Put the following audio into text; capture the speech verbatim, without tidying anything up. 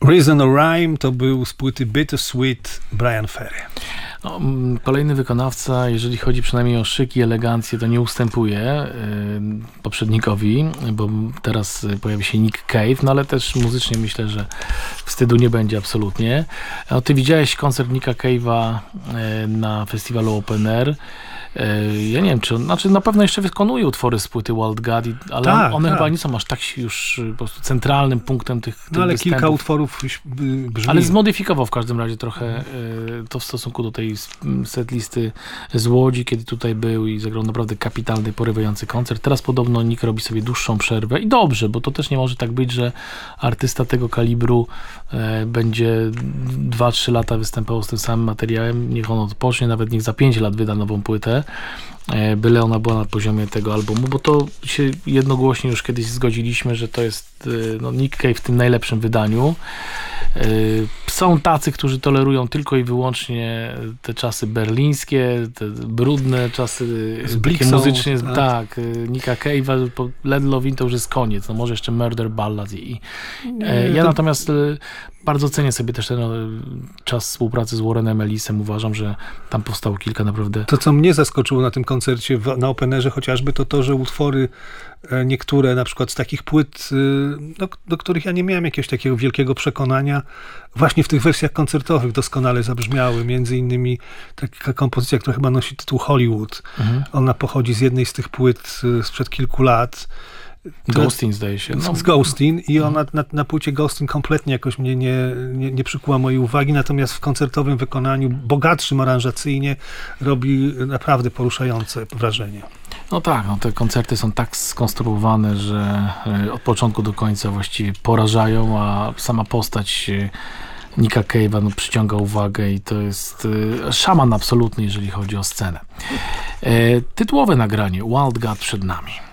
Reason or Rhyme to był z płyty Bittersweet Bryan Ferry. No, kolejny wykonawca, jeżeli chodzi przynajmniej o szyk i elegancję, to nie ustępuje y, poprzednikowi, bo teraz pojawi się Nick Cave, no ale też muzycznie myślę, że wstydu nie będzie absolutnie. No, ty widziałeś koncert Nicka Cave'a y, na festiwalu Open Air. Ja nie wiem, czy on, znaczy na pewno jeszcze wykonuje utwory z płyty Wild God, ale tak, one tak. chyba nie są aż tak już po prostu centralnym punktem tych, tych No ale występów. kilka utworów brzmi. Ale zmodyfikował w każdym razie trochę y, to w stosunku do tej setlisty z Łodzi, kiedy tutaj był i zagrał naprawdę kapitalny, porywający koncert. Teraz podobno Nick robi sobie dłuższą przerwę i dobrze, bo to też nie może tak być, że artysta tego kalibru y, będzie dwa trzy lata występował z tym samym materiałem. Niech on odpocznie, nawet niech za pięć lat wyda nową płytę, byle ona była na poziomie tego albumu, bo to się jednogłośnie już kiedyś zgodziliśmy, że to jest no, Nick Cave w tym najlepszym wydaniu. Są tacy, którzy tolerują tylko i wyłącznie te czasy berlińskie, te brudne czasy takie muzycznie, tak, tak Nicka Cave'a, Let Love In to już jest koniec, no może jeszcze Murder Ballads i nie, ja to... natomiast bardzo cenię sobie też ten no, czas współpracy z Warrenem Ellisem. Uważam, że tam powstało kilka naprawdę... To, co mnie zaskoczyło na tym koncercie w, na Openerze chociażby, to to, że utwory niektóre, na przykład z takich płyt, no, do których ja nie miałem jakiegoś takiego wielkiego przekonania, właśnie w tych wersjach koncertowych doskonale zabrzmiały. Między innymi taka kompozycja, która chyba nosi tytuł Hollywood. Mhm. Ona pochodzi z jednej z tych płyt sprzed kilku lat. Ghostin zdaje się. No. Z Ghostin i ona na, na płycie Ghostin kompletnie jakoś mnie nie, nie, nie przykuła mojej uwagi, natomiast w koncertowym wykonaniu, bogatszym aranżacyjnie, robi naprawdę poruszające wrażenie. No tak, no te koncerty są tak skonstruowane, że od początku do końca właściwie porażają, a sama postać Nicka Cave'a no, przyciąga uwagę i to jest szaman absolutny, jeżeli chodzi o scenę. Tytułowe nagranie Wild God przed nami.